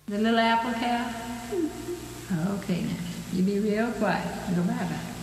The little apple cow? Okay, now. You be real quiet. Go bye-bye.